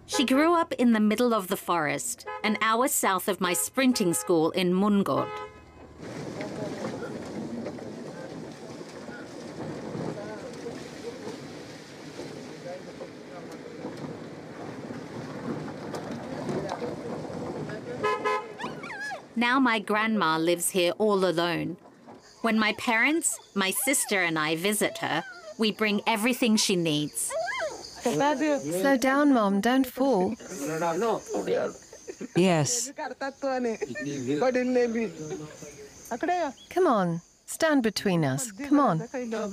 She grew up in the middle of the forest, an hour south of my sprinting school in Mungod. Now my grandma lives here all alone. When my parents, my sister and I visit her, we bring everything she needs. Slow down, Mom, don't fall. Yes. Come on, stand between us. Come on.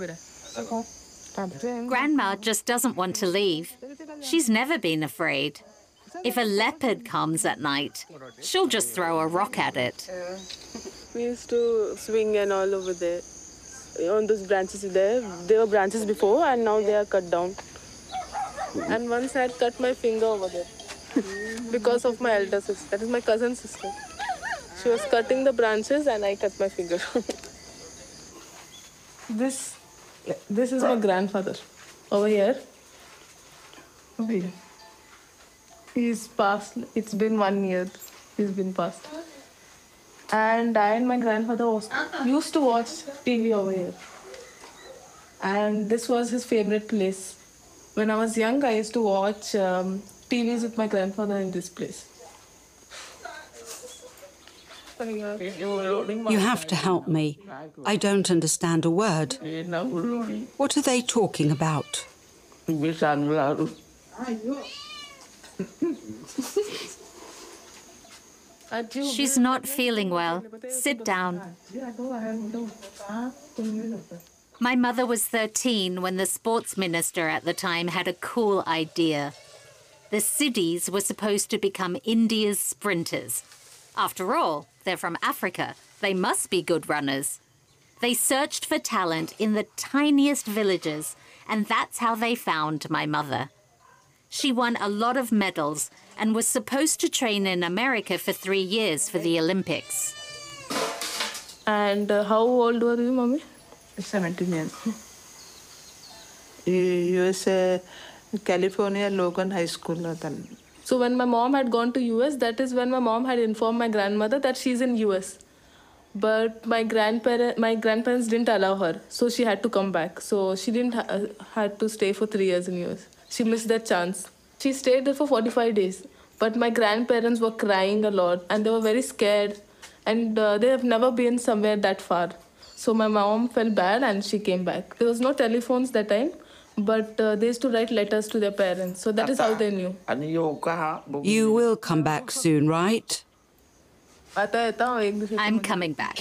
Grandma just doesn't want to leave. She's never been afraid. If a leopard comes at night, she'll just throw a rock at it. We used to swing and all over there. On those branches there. There were branches before and now they are cut down. And once I had cut my finger over there because of my elder sister. That is my cousin's sister. She was cutting the branches and I cut my finger. This is my grandfather over here. Over here. He's passed. It's been 1 year. He's been passed. And I and my grandfather used to watch TV over here. And this was his favorite place. When I was young, I used to watch TVs with my grandfather in this place. You have to help me. I don't understand a word. What are they talking about? She's not feeling well. Sit down. My mother was 13 when the sports minister at the time had a cool idea. The Siddhis were supposed to become India's sprinters. After all, they're from Africa. They must be good runners. They searched for talent in the tiniest villages, and that's how they found my mother. She won a lot of medals and was supposed to train in America for 3 years for the Olympics. And how old were you, Mommy? 17 years. USA, California, Logan High School. So when my mom had gone to US, that is when my mom had informed my grandmother that she's in US. But my grandparents didn't allow her, so she had to come back. So she didn't had to stay for 3 years in US. She missed that chance. She stayed there for 45 days. But my grandparents were crying a lot and they were very scared. And they have never been somewhere that far. So my mom felt bad and she came back. There was no telephones that time, but they used to write letters to their parents. So that is how they knew. You will come back soon, right? I'm coming back.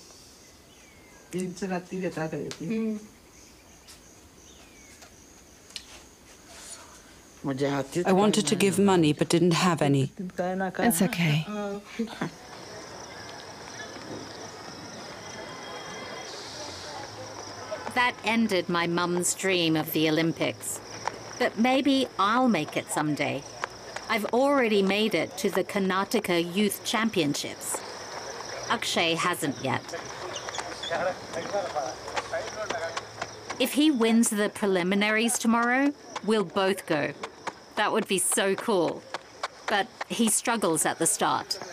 I wanted to give money but didn't have any. It's okay. That ended my mum's dream of the Olympics. But maybe I'll make it someday. I've already made it to the Karnataka Youth Championships. Akshay hasn't yet. If he wins the preliminaries tomorrow, we'll both go. That would be so cool. But he struggles at the start.